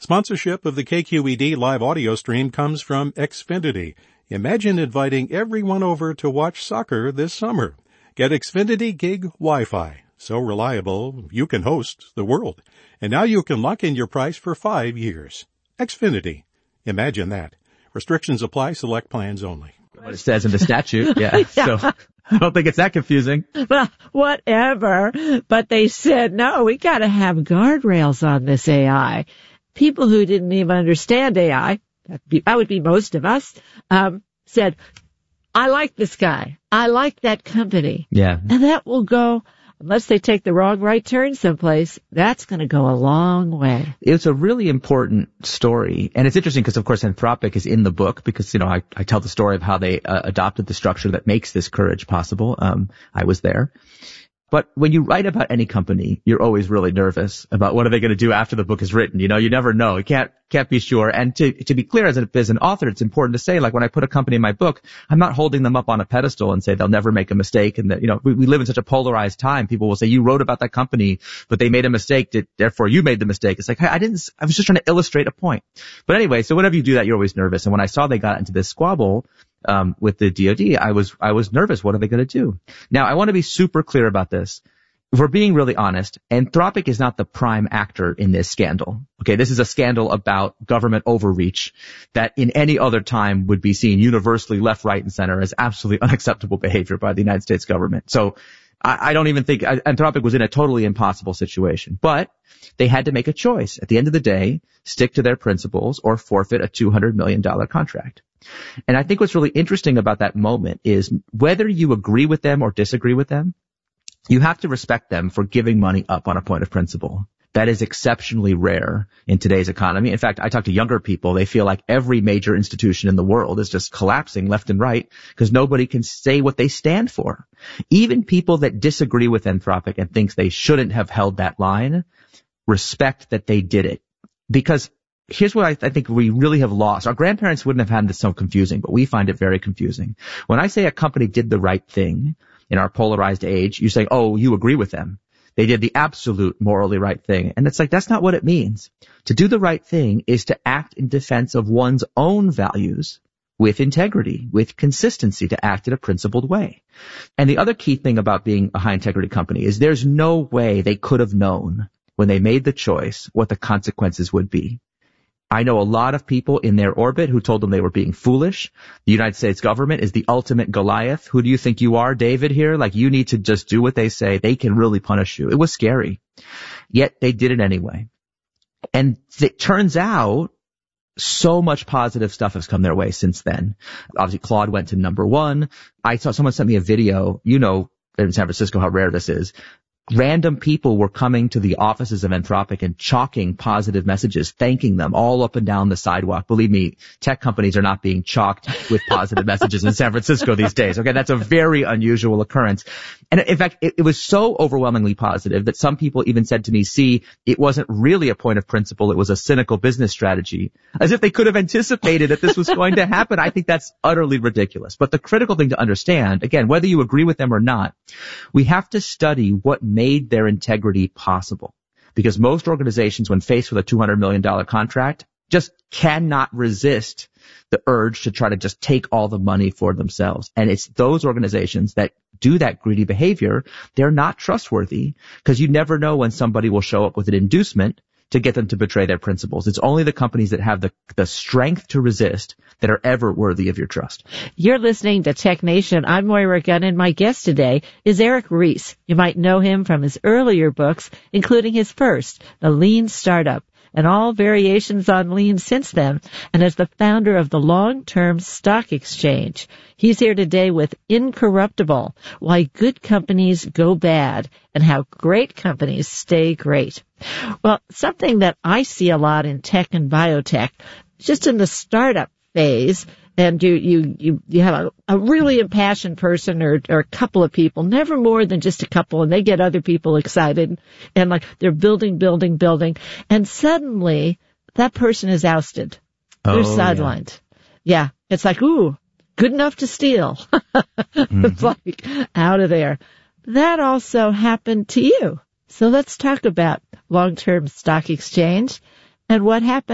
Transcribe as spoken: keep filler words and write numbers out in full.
Sponsorship of the K Q E D live audio stream comes from Xfinity. Imagine inviting everyone over to watch soccer this summer. Get Xfinity Gig Wi-Fi. So reliable, you can host the world. And now you can lock in your price for five years. Xfinity. Imagine that. Restrictions apply. Select plans only. What it says in the statute, yeah. yeah. So I don't think it's that confusing. Well, whatever. But they said, no, we got to have guardrails on this A I. People who didn't even understand A I, that would be most of us, um, said, I like this guy. I like that company. Yeah. And that will go, unless they take the wrong right turn someplace, that's going to go a long way. It's a really important story. And it's interesting because, of course, Anthropic is in the book because, you know, I, I tell the story of how they uh, adopted the structure that makes this courage possible. Um, I was there. But when you write about any company, you're always really nervous about what are they going to do after the book is written. You know, you never know. You can't, can't be sure. And to, to be clear, as, a, as an author, it's important to say, like, when I put a company in my book, I'm not holding them up on a pedestal and say they'll never make a mistake. And that, you know, we, we live in such a polarized time. People will say, you wrote about that company, but they made a mistake. Did, therefore, you made the mistake. It's like, I didn't, I was just trying to illustrate a point. But anyway, so whenever you do that, you're always nervous. And when I saw they got into this squabble, um, with the D O D, I was, I was nervous. What are they going to do? Now, I want to be super clear about this. If we're being really honest, Anthropic is not the prime actor in this scandal. Okay, this is a scandal about government overreach that in any other time would be seen universally left, right, and center as absolutely unacceptable behavior by the United States government. So I, I don't even think Anthropic was in a totally impossible situation. But they had to make a choice. At the end of the day, stick to their principles or forfeit a two hundred million dollars contract. And I think what's really interesting about that moment is whether you agree with them or disagree with them, you have to respect them for giving money up on a point of principle. That is exceptionally rare in today's economy. In fact, I talk to younger people. They feel like every major institution in the world is just collapsing left and right because nobody can say what they stand for. Even people that disagree with Anthropic and think they shouldn't have held that line respect that they did it. Because here's what I, th- I think we really have lost. Our grandparents wouldn't have had this so confusing, but we find it very confusing. When I say a company did the right thing, in our polarized age, you say, oh, you agree with them. They did the absolute morally right thing. And it's like, that's not what it means. To do the right thing is to act in defense of one's own values with integrity, with consistency, to act in a principled way. And the other key thing about being a high integrity company is there's no way they could have known when they made the choice what the consequences would be. I know a lot of people in their orbit who told them they were being foolish. The United States government is the ultimate Goliath. Who do you think you are, David, here? Like, you need to just do what they say. They can really punish you. It was scary. Yet they did it anyway. And it turns out so much positive stuff has come their way since then. Obviously, Claude went to number one. I saw someone sent me a video. You know, in San Francisco, how rare this is. Random people were coming to the offices of Anthropic and chalking positive messages, thanking them all up and down the sidewalk. Believe me, tech companies are not being chalked with positive messages in San Francisco these days. Okay, that's a very unusual occurrence. And in fact, it, it was so overwhelmingly positive that some people even said to me, see, it wasn't really a point of principle, it was a cynical business strategy. As if they could have anticipated that this was going to happen. I think that's utterly ridiculous. But the critical thing to understand, again, whether you agree with them or not, we have to study what made their integrity possible. Because most organizations, when faced with a two hundred million dollars contract, just cannot resist the urge to try to just take all the money for themselves. And it's those organizations that do that greedy behavior, they're not trustworthy because you never know when somebody will show up with an inducement to get them to betray their principles. It's only the companies that have the, the strength to resist that are ever worthy of your trust. You're listening to Tech Nation. I'm Moira Gunn, and my guest today is Eric Ries. You might know him from his earlier books, including his first, The Lean Startup, and all variations on lean since then, and as the founder of the Long-Term Stock Exchange. He's here today with Incorruptible, Why Good Companies Go Bad, and How Great Companies Stay Great. Well, something that I see a lot in tech and biotech, just in the startup phase, and you you you, you have a, a really impassioned person or, or a couple of people, never more than just a couple, and they get other people excited, and like they're building, building, building, and suddenly that person is ousted. They're oh, sidelined. Yeah. yeah, it's like, ooh, good enough to steal. mm-hmm. It's like out of there. That also happened to you. So let's talk about Long-Term Stock Exchange and what happened